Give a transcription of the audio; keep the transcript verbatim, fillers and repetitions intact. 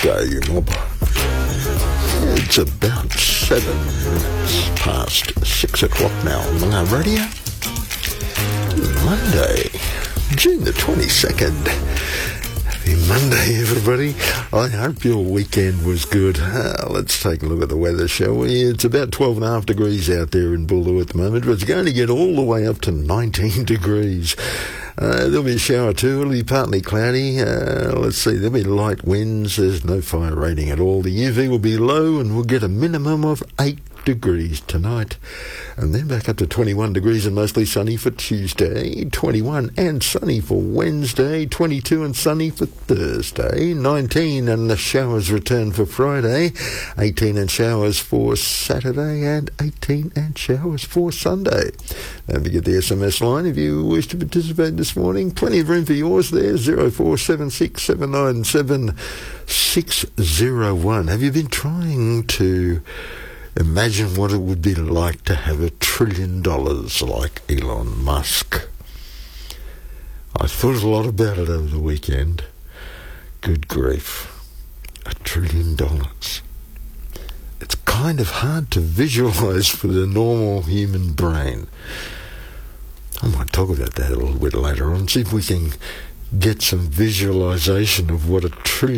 Wednesday, mob. It's about seven minutes past six o'clock now on our radio. Monday, June the twenty-second. Happy Monday, everybody. I hope your weekend was good. Uh, let's take a look at the weather, shall we? It's about twelve and a half degrees out there in Bulu at the moment, but it's going to get all the way up to nineteen degrees. Uh, there'll be a shower too. It'll be partly cloudy. Uh, let's see, there'll be light winds. There's no fire rating at all. The U V will be low and we'll get a minimum of eight degrees tonight. And then back up to twenty-one degrees and mostly sunny for Tuesday. twenty-one and sunny for Wednesday. twenty-two and sunny for Thursday. nineteen and the showers return for Friday. eighteen and showers for Saturday. And eighteen and showers for Sunday. Don't forget the S M S line if you wish to participate this morning. Plenty of room for yours there. zero four seven six seven nine seven six zero one. Have you been trying to imagine what it would be like to have a trillion dollars like Elon Musk? I thought a lot about it over the weekend. Good grief. A trillion dollars. It's kind of hard to visualise for the normal human brain. I might talk about that a little bit later on, see if we can get some visualisation of what a trillion